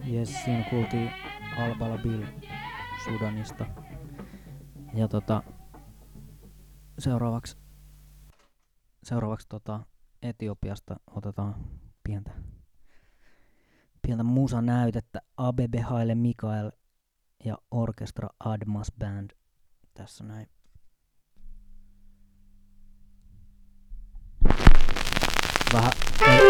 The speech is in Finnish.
Jes, siinä kuultiin Albala Bill Sudanista. Ja seuraavaksi Etiopiasta otetaan pientä musanäytettä. Abebe Haile Mikael ja Orkestra Admas Band tässä näin. Vähän